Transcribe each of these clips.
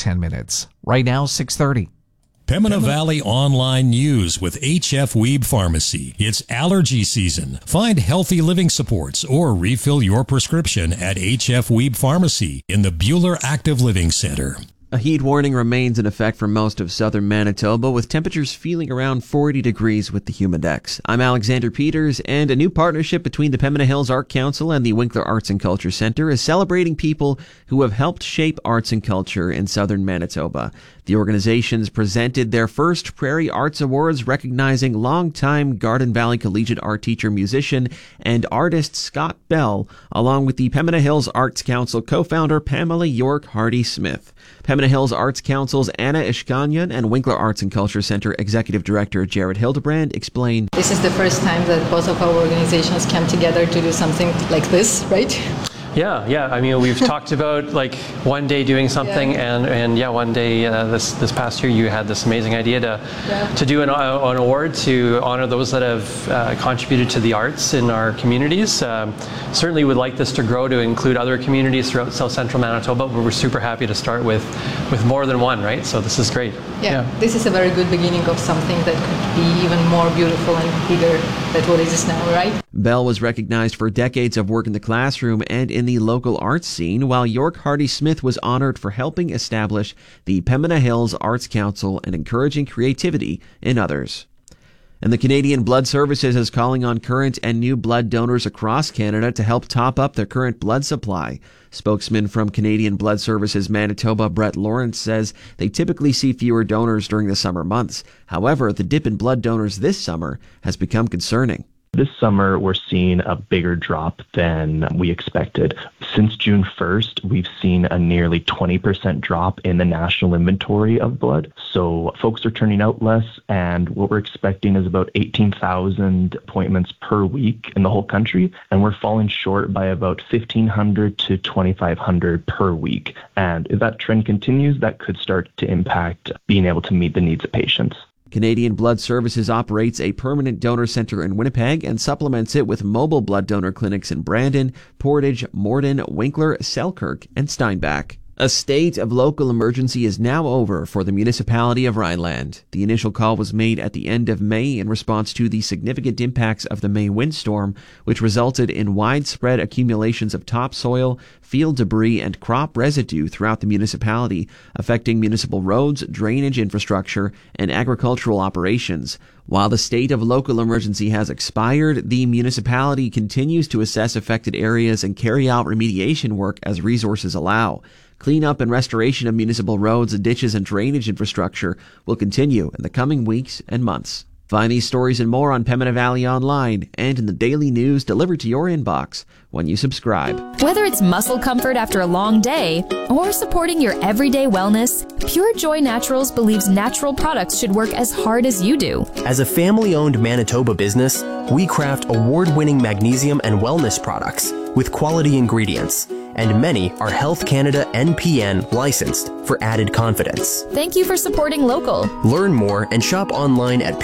10 minutes. Right now, 6:30. Pembina Valley Online News with HF Weeb Pharmacy. It's allergy season. Find healthy living supports or refill your prescription at HF Weeb Pharmacy in the Buhler Active Living Center. A heat warning remains in effect for most of southern Manitoba, with temperatures feeling around 40 degrees with the Humidex. I'm Alexander Peters, and a new partnership between the Pembina Hills Art Council and the Winkler Arts and Culture Centre is celebrating people who have helped shape arts and culture in southern Manitoba. The organizations presented their first Prairie Arts Awards, recognizing longtime Garden Valley Collegiate art teacher, musician, and artist Scott Bell, along with the Pembina Hills Arts Council co-founder Pamela York Hardy-Smith. Pembina Hills Arts Council's Anna Ishkanyan and Winkler Arts and Culture Centre Executive Director Jared Hildebrand explain. This is the first time that both of our organizations came together to do something like this, right? Yeah. I mean, we've talked about like one day doing something, and one day this past year you had this amazing idea to do an award to honor those that have contributed to the arts in our communities. Certainly would like this to grow to include other communities throughout South Central Manitoba, but we're super happy to start with more than one, right? So this is great. Yeah, this is a very good beginning of something that could be even more beautiful and bigger than what it is now, right? Bell was recognized for decades of work in the classroom and in the local arts scene, while York Hardy-Smith was honored for helping establish the Pembina Hills Arts Council and encouraging creativity in others. And the Canadian Blood Services is calling on current and new blood donors across Canada to help top up their current blood supply. Spokesman from Canadian Blood Services Manitoba, Brett Lawrence, says they typically see fewer donors during the summer months. However, the dip in blood donors this summer has become concerning. This summer, we're seeing a bigger drop than we expected. Since June 1st, we've seen a nearly 20% drop in the national inventory of blood. So folks are turning out less, and what we're expecting is about 18,000 appointments per week in the whole country, and we're falling short by about 1,500 to 2,500 per week. And if that trend continues, that could start to impact being able to meet the needs of patients. Canadian Blood Services operates a permanent donor center in Winnipeg and supplements it with mobile blood donor clinics in Brandon, Portage, Morden, Winkler, Selkirk, and Steinbach. A state of local emergency is now over for the municipality of Rhineland. The initial call was made at the end of May in response to the significant impacts of the May windstorm, which resulted in widespread accumulations of topsoil, field debris, and crop residue throughout the municipality, affecting municipal roads, drainage infrastructure, and agricultural operations. While the state of local emergency has expired, the municipality continues to assess affected areas and carry out remediation work as resources allow. Cleanup and restoration of municipal roads, ditches, and drainage infrastructure will continue in the coming weeks and months. Find these stories and more on Pembina Valley Online and in the daily news delivered to your inbox when you subscribe. Whether it's muscle comfort after a long day or supporting your everyday wellness, Pure Joy Naturals believes natural products should work as hard as you do. As a family-owned Manitoba business, we craft award-winning magnesium and wellness products with quality ingredients, and many are Health Canada NPN licensed for added confidence. Thank you for supporting local. Learn more and shop online at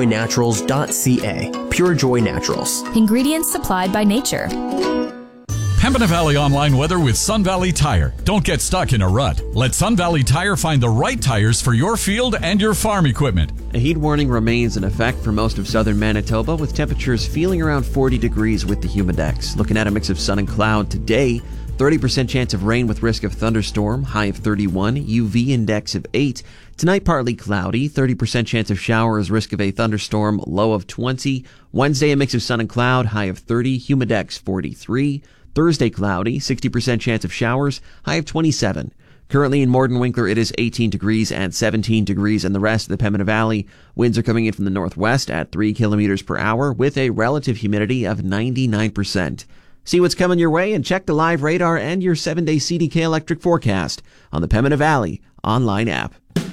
purejoynaturals.ca. Pure Joy Naturals. Ingredients supplied by nature. Pembina Valley Online weather with Sun Valley Tire. Don't get stuck in a rut. Let Sun Valley Tire find the right tires for your field and your farm equipment. A heat warning remains in effect for most of southern Manitoba, with temperatures feeling around 40 degrees with the Humidex. Looking at a mix of sun and cloud today, 30% chance of rain with risk of thunderstorm, high of 31, UV index of 8. Tonight, partly cloudy, 30% chance of showers, risk of a thunderstorm, low of 20. Wednesday, a mix of sun and cloud, high of 30, Humidex 43. Thursday, cloudy, 60% chance of showers, high of 27. Currently in Morden Winkler, it is 18 degrees and 17 degrees in the rest of the Pembina Valley. Winds are coming in from the northwest at 3 kilometers per hour with a relative humidity of 99%. See what's coming your way and check the live radar and your 7-day CDK electric forecast on the Pembina Valley online app.